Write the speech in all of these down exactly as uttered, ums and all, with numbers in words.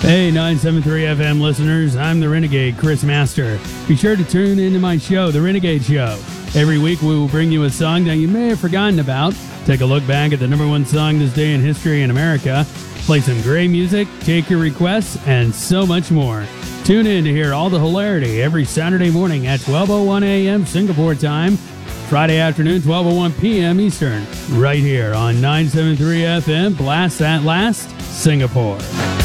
Hey, nine seven three F M listeners, I'm the Renegade, Chris Master. Be sure to tune into my show, The Renegade Show. Every week we will bring you a song that you may have forgotten about, take a look back at the number one song this day in history in America, play some great music, take your requests, and so much more. Tune in to hear all the hilarity every Saturday morning at twelve oh one a.m. Singapore time, Friday afternoon, twelve oh one p.m. Eastern, right here on nine seven three F M, Blast at Last, Singapore.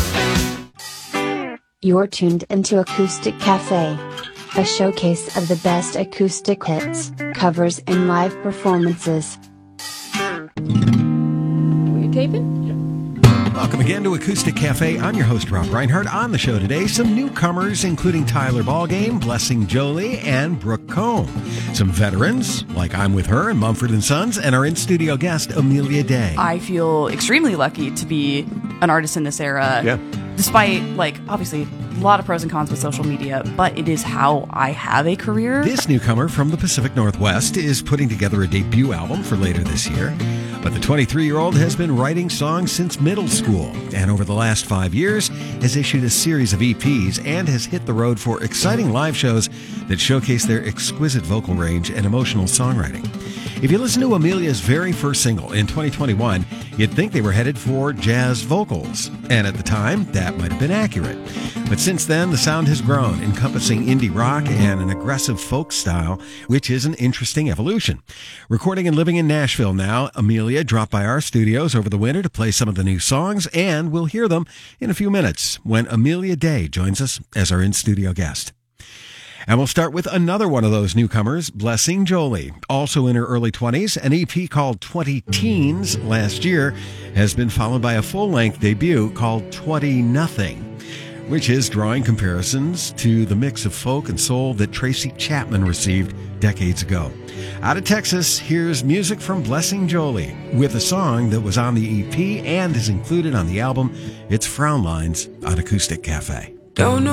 You're tuned into Acoustic Cafe, a showcase of the best acoustic hits, covers, and live performances. Were you taping? Welcome again to Acoustic Cafe. I'm your host, Rob Reinhardt. On the show today, some newcomers, including Tyler Ballgame, Blessing Jolie, and Brooke Combe. Some veterans, like I'm With Her and Mumford and Sons, and our in-studio guest, Amelia Day. I feel extremely lucky to be an artist in this era. Yeah. Despite, like, obviously, a lot of pros and cons with social media, but it is how I have a career. This newcomer from the Pacific Northwest is putting together a debut album for later this year. But the twenty-three-year-old has been writing songs since middle school, and over the last five years has issued a series of E Ps and has hit the road for exciting live shows that showcase their exquisite vocal range and emotional songwriting. If you listen to Amelia's very first single in twenty twenty-one, you'd think they were headed for jazz vocals. And at the time, that might have been accurate. But since then, the sound has grown, encompassing indie rock and an aggressive folk style, which is an interesting evolution. Recording and living in Nashville now, Amelia dropped by our studios over the winter to play some of the new songs, and we'll hear them in a few minutes when Amelia Day joins us as our in-studio guest. And we'll start with another one of those newcomers, Blessing Jolie. Also in her early twenties, an E P called twenty Teens last year has been followed by a full-length debut called twenty Nothing, which is drawing comparisons to the mix of folk and soul that Tracy Chapman received decades ago. Out of Texas, here's music from Blessing Jolie with a song that was on the E P and is included on the album. It's Frown Lines on Acoustic Cafe. Don't know